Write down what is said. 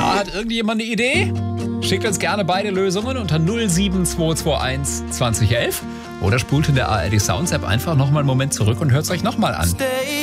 Na, hat irgendjemand eine Idee? Schickt uns gerne beide Lösungen unter 07221 2011 oder spult in der ARD Sounds App einfach nochmal einen Moment zurück und hört es euch nochmal an.